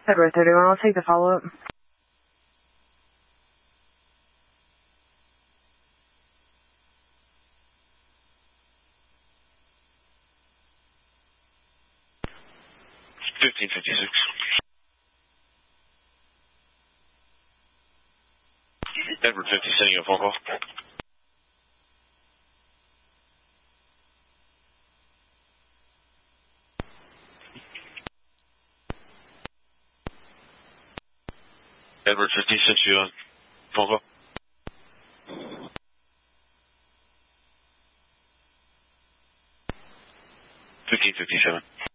Edward 31, I'll take the follow-up. Edward 50, sending a phone call. Edward 50 sent you a phone call. 1557.